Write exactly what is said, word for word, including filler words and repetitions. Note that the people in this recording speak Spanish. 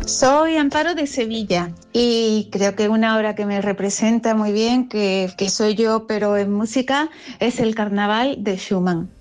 Soy Amparo de Sevilla y creo que una obra que me representa muy bien, que, que soy yo pero en música, es el Carnaval de Schumann.